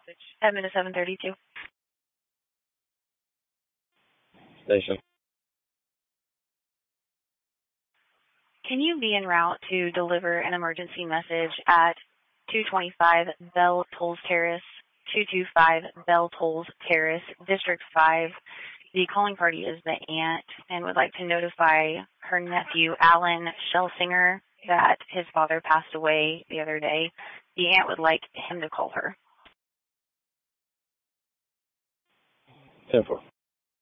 Edmund 732. Station. Can you be en route to deliver an emergency message at 225 Bell Tolls Terrace, 225 Bell Tolls Terrace, District 5? The calling party is the aunt and would like to notify her nephew, Alan Schlesinger, that his father passed away the other day. The aunt would like him to call her. 10-4.